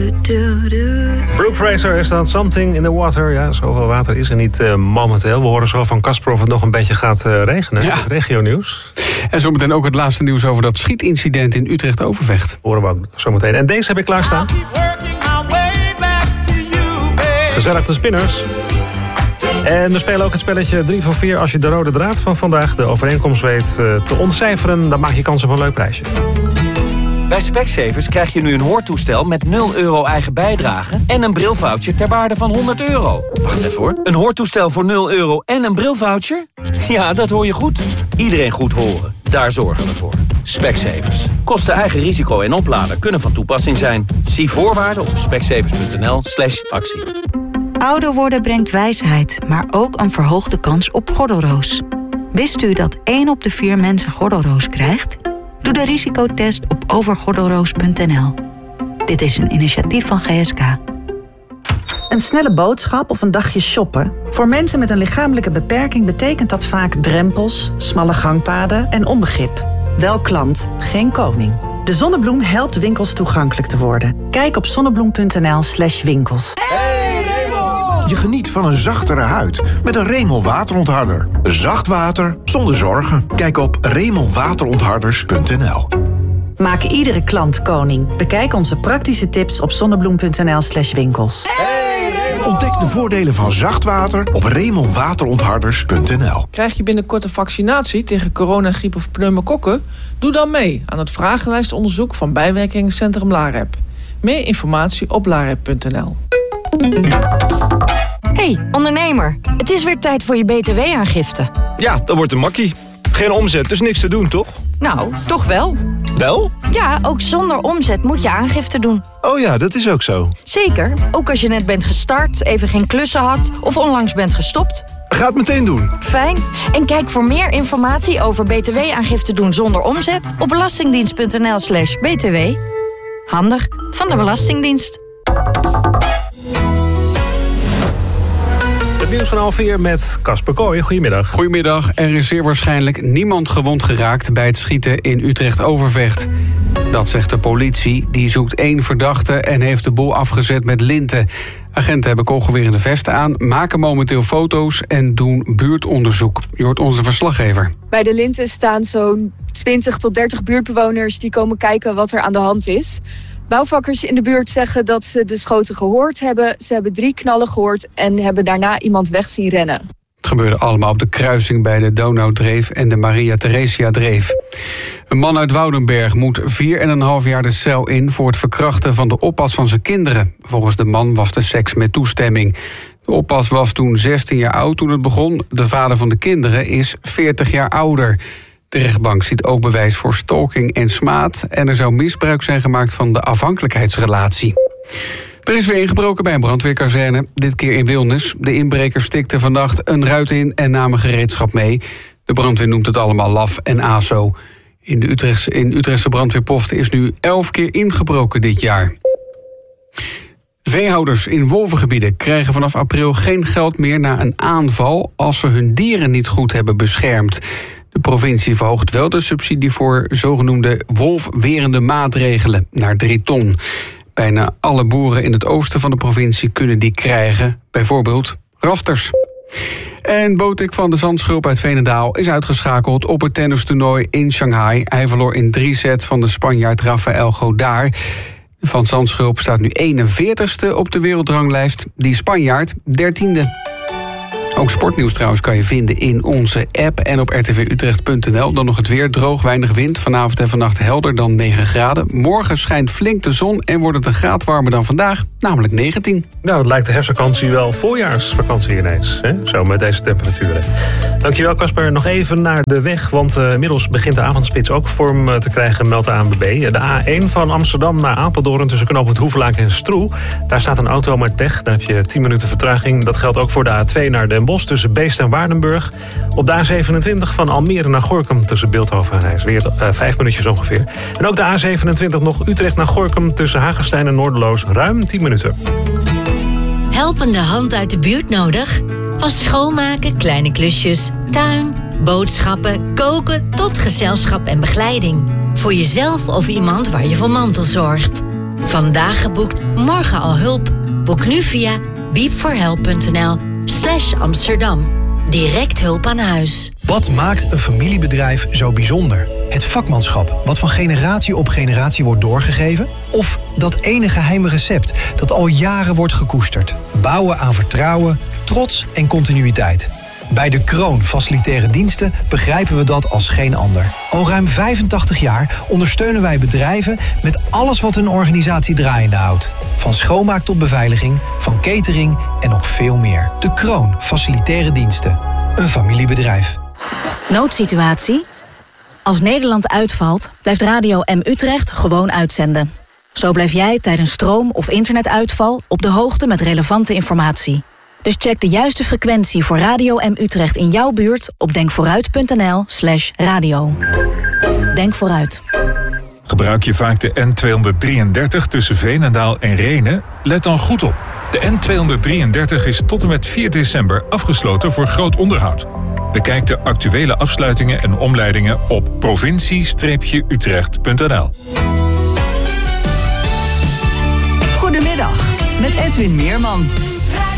Brooke Fraser is dat, Something in the Water. Ja, zoveel water is er niet momenteel. We horen zo van Casper of het nog een beetje gaat regenen. Ja. Het regionieuws. En zometeen ook het laatste nieuws over dat schietincident in Utrecht-Overvecht. Horen we ook zometeen. En deze heb ik klaarstaan. Gezellig de Spinners. En we spelen ook het spelletje 3 voor 4 als je de rode draad van vandaag, de overeenkomst, weet te ontcijferen. Dan maak je kans op een leuk prijsje. Bij Specsavers krijg je nu een hoortoestel met €0 eigen bijdrage en een brilvoucher ter waarde van €100. Wacht even hoor. Een hoortoestel voor €0 en een brilvoucher? Ja, dat hoor je goed. Iedereen goed horen. Daar zorgen we voor. Specsavers. Kosten eigen risico en oplader kunnen van toepassing zijn. Zie voorwaarden op specsavers.nl/actie. Ouder worden brengt wijsheid, maar ook een verhoogde kans op gordelroos. Wist u dat 1 op de 4 mensen gordelroos krijgt? Doe de risicotest op overgordelroos.nl. Dit is een initiatief van GSK. Een snelle boodschap of een dagje shoppen? Voor mensen met een lichamelijke beperking betekent dat vaak drempels, smalle gangpaden en onbegrip. Wel klant, geen koning. De Zonnebloem helpt winkels toegankelijk te worden. Kijk op zonnebloem.nl/winkels. Je geniet van een zachtere huid met een Remel waterontharder. Zacht water zonder zorgen. Kijk op remelwaterontharders.nl. Maak iedere klant koning. Bekijk onze praktische tips op zonnebloem.nl/winkels. Ontdek de voordelen van zacht water op remelwaterontharders.nl. Krijg je binnenkort een vaccinatie tegen corona, griep of pneumokokken? Doe dan mee aan het vragenlijstonderzoek van bijwerkingencentrum LAREP. Meer informatie op larep.nl. Hey, ondernemer. Het is weer tijd voor je BTW-aangifte. Ja, dat wordt een makkie. Geen omzet, dus niks te doen, toch? Nou, toch wel. Wel? Ja, ook zonder omzet moet je aangifte doen. Oh ja, dat is ook zo. Zeker, ook als je net bent gestart, even geen klussen had of onlangs bent gestopt. Ga het meteen doen. Fijn. En kijk voor meer informatie over BTW-aangifte doen zonder omzet op belastingdienst.nl/btw. Handig van de Belastingdienst. Het nieuws van 4:30 met Casper Kooi. Goedemiddag. Goedemiddag. Er is zeer waarschijnlijk niemand gewond geraakt bij het schieten in Utrecht-Overvecht. Dat zegt de politie. Die zoekt 1 verdachte en heeft de boel afgezet met linten. Agenten hebben kogelwerende vesten aan, maken momenteel foto's en doen buurtonderzoek. Je hoort onze verslaggever. Bij de linten staan zo'n 20 tot 30 buurtbewoners die komen kijken wat er aan de hand is. Bouwvakkers in de buurt zeggen dat ze de schoten gehoord hebben. Ze hebben 3 knallen gehoord en hebben daarna iemand weg zien rennen. Het gebeurde allemaal op de kruising bij de Donaudreef en de Maria Theresia-dreef. Een man uit Woudenberg moet 4,5 jaar de cel in voor het verkrachten van de oppas van zijn kinderen. Volgens de man was de seks met toestemming. De oppas was toen 16 jaar oud toen het begon. De vader van de kinderen is 40 jaar ouder. De rechtbank ziet ook bewijs voor stalking en smaad en er zou misbruik zijn gemaakt van de afhankelijkheidsrelatie. Er is weer ingebroken bij een brandweerkazerne, dit keer in Wilnis. De inbrekers stikten vannacht een ruit in en namen gereedschap mee. De brandweer noemt het allemaal laf en aso. In Utrechtse brandweerpoften is nu 11 keer ingebroken dit jaar. Veehouders in wolvengebieden krijgen vanaf april geen geld meer na een aanval als ze hun dieren niet goed hebben beschermd. De provincie verhoogt wel de subsidie voor zogenoemde wolfwerende maatregelen naar 3 ton. Bijna alle boeren in het oosten van de provincie kunnen die krijgen, bijvoorbeeld rafters. En Botik van de Zandschulp uit Veenendaal is uitgeschakeld op het tennistoernooi in Shanghai. Hij verloor in 3 sets van de Spanjaard Rafael Godard. Van Zandschulp staat nu 41ste op de wereldranglijst. Die Spanjaard 13e. Ook sportnieuws trouwens kan je vinden in onze app en op rtvutrecht.nl. Dan nog het weer, droog, weinig wind. Vanavond en vannacht helder, dan 9 graden. Morgen schijnt flink de zon en wordt het een graad warmer dan vandaag, namelijk 19. Nou, het lijkt de herfstvakantie wel voorjaarsvakantie ineens. Hè? Zo, met deze temperaturen. Dankjewel, Casper. Nog even naar de weg, want inmiddels begint de avondspits ook vorm te krijgen, meldt de ANWB. De A1 van Amsterdam naar Apeldoorn tussen knooppunt Hoevelaak en Stroe. Daar staat een auto met pech, daar heb je 10 minuten vertraging. Dat geldt ook voor de A2 naar Den Bosch tussen Beest en Waardenburg. Op de A27 van Almere naar Gorinchem tussen Beeldhoven en Rijsweer 5 minuutjes ongeveer. En ook de A27 nog Utrecht naar Gorinchem tussen Hagestein en Noorderloos ruim 10 minuten. Helpende hand uit de buurt nodig? Van schoonmaken, kleine klusjes, tuin, boodschappen, koken tot gezelschap en begeleiding. Voor jezelf of iemand waar je voor mantel zorgt. Vandaag geboekt, morgen al hulp? Boek nu via beepforhelp.nl/Amsterdam. Direct hulp aan huis. Wat maakt een familiebedrijf zo bijzonder? Het vakmanschap, wat van generatie op generatie wordt doorgegeven? Of dat ene geheime recept dat al jaren wordt gekoesterd? Bouwen aan vertrouwen, trots en continuïteit. Bij De Kroon Facilitaire Diensten begrijpen we dat als geen ander. Al ruim 85 jaar ondersteunen wij bedrijven met alles wat hun organisatie draaiende houdt. Van schoonmaak tot beveiliging, van catering en nog veel meer. De Kroon Facilitaire Diensten. Een familiebedrijf. Noodsituatie? Als Nederland uitvalt, blijft Radio M Utrecht gewoon uitzenden. Zo blijf jij tijdens stroom- of internetuitval op de hoogte met relevante informatie. Dus check de juiste frequentie voor Radio M Utrecht in jouw buurt op denkvooruit.nl/radio. Denk vooruit. Gebruik je vaak de N233 tussen Veenendaal en Rhenen? Let dan goed op. De N233 is tot en met 4 december afgesloten voor groot onderhoud. Bekijk de actuele afsluitingen en omleidingen op provincie-utrecht.nl. Goedemiddag, met Edwin Meerman.